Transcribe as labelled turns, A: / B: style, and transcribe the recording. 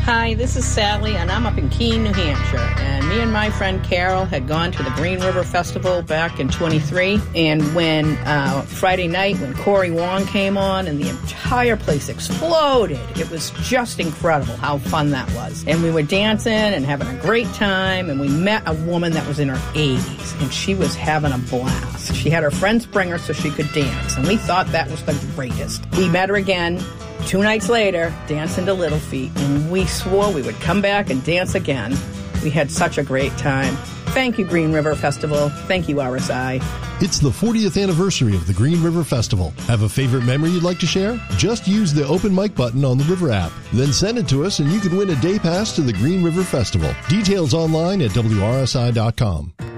A: Hi, this is Sally, and I'm up in Keene, New Hampshire. And me and my friend Carol had gone to the Green River Festival back in 23. And when Friday night, when Corey Wong came on and the entire place exploded, it was just incredible how fun that was. And we were dancing and having a great time. And we met a woman that was in her 80s, and she was having a blast. She had her friends bring her so she could dance, and we thought that was the greatest. We met her again 2 nights later, dancing to Little Feat, and we swore we would come back and dance again. We had such a great time. Thank you, Green River Festival. Thank you, RSI.
B: It's the 40th anniversary of the Green River Festival. Have a favorite memory you'd like to share? Just use the open mic button on the River app. Then send it to us and you can win a day pass to the Green River Festival. Details online at WRSI.com.